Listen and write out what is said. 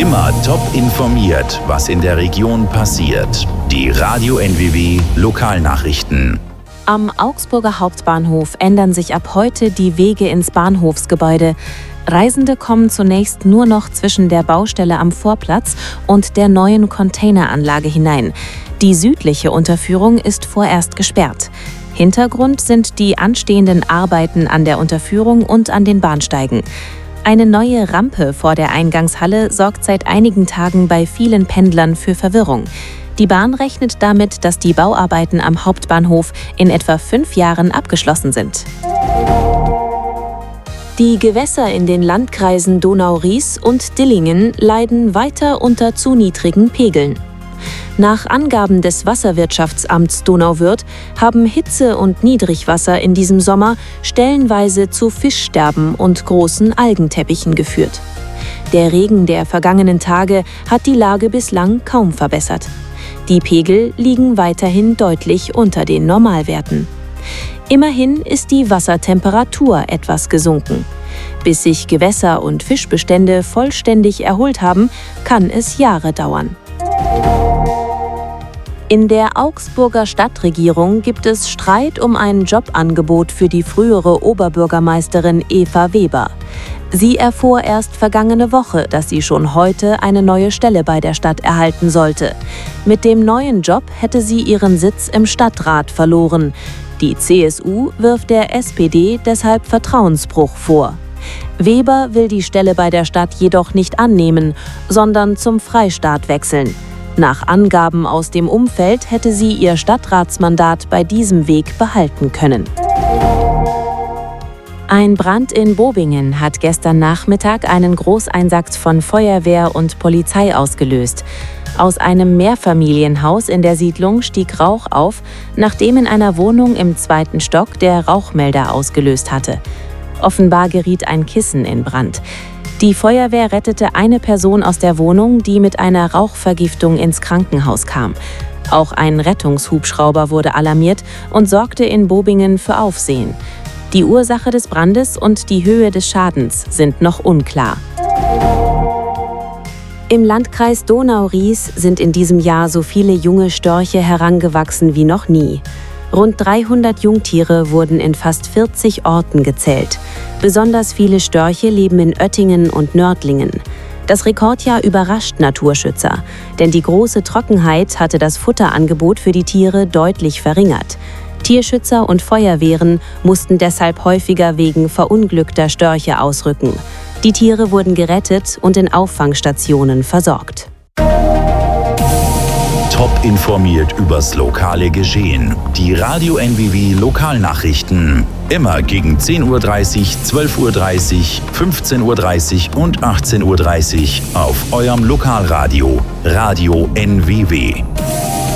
Immer top informiert, was in der Region passiert. Die Radio NWW Lokalnachrichten. Am Augsburger Hauptbahnhof ändern sich ab heute die Wege ins Bahnhofsgebäude. Reisende kommen zunächst nur noch zwischen der Baustelle am Vorplatz und der neuen Containeranlage hinein. Die südliche Unterführung ist vorerst gesperrt. Hintergrund sind die anstehenden Arbeiten an der Unterführung und an den Bahnsteigen. Eine neue Rampe vor der Eingangshalle sorgt seit einigen Tagen bei vielen Pendlern für Verwirrung. Die Bahn rechnet damit, dass die Bauarbeiten am Hauptbahnhof in etwa 5 Jahren abgeschlossen sind. Die Gewässer in den Landkreisen Donau-Ries und Dillingen leiden weiter unter zu niedrigen Pegeln. Nach Angaben des Wasserwirtschaftsamts Donauwörth haben Hitze und Niedrigwasser in diesem Sommer stellenweise zu Fischsterben und großen Algenteppichen geführt. Der Regen der vergangenen Tage hat die Lage bislang kaum verbessert. Die Pegel liegen weiterhin deutlich unter den Normalwerten. Immerhin ist die Wassertemperatur etwas gesunken. Bis sich Gewässer und Fischbestände vollständig erholt haben, kann es Jahre dauern. In der Augsburger Stadtregierung gibt es Streit um ein Jobangebot für die frühere Oberbürgermeisterin Eva Weber. Sie erfuhr erst vergangene Woche, dass sie schon heute eine neue Stelle bei der Stadt erhalten sollte. Mit dem neuen Job hätte sie ihren Sitz im Stadtrat verloren. Die CSU wirft der SPD deshalb Vertrauensbruch vor. Weber will die Stelle bei der Stadt jedoch nicht annehmen, sondern zum Freistaat wechseln. Nach Angaben aus dem Umfeld hätte sie ihr Stadtratsmandat bei diesem Weg behalten können. Ein Brand in Bobingen hat gestern Nachmittag einen Großeinsatz von Feuerwehr und Polizei ausgelöst. Aus einem Mehrfamilienhaus in der Siedlung stieg Rauch auf, nachdem in einer Wohnung im 2. Stock der Rauchmelder ausgelöst hatte. Offenbar geriet ein Kissen in Brand. Die Feuerwehr rettete eine Person aus der Wohnung, die mit einer Rauchvergiftung ins Krankenhaus kam. Auch ein Rettungshubschrauber wurde alarmiert und sorgte in Bobingen für Aufsehen. Die Ursache des Brandes und die Höhe des Schadens sind noch unklar. Im Landkreis Donau-Ries sind in diesem Jahr so viele junge Störche herangewachsen wie noch nie. Rund 300 Jungtiere wurden in fast 40 Orten gezählt. Besonders viele Störche leben in Oettingen und Nördlingen. Das Rekordjahr überrascht Naturschützer, denn die große Trockenheit hatte das Futterangebot für die Tiere deutlich verringert. Tierschützer und Feuerwehren mussten deshalb häufiger wegen verunglückter Störche ausrücken. Die Tiere wurden gerettet und in Auffangstationen versorgt. Top informiert übers lokale Geschehen. Die Radio NWW Lokalnachrichten. Immer gegen 10:30 Uhr, 12:30 Uhr, 15:30 Uhr und 18:30 Uhr auf eurem Lokalradio. Radio NWW.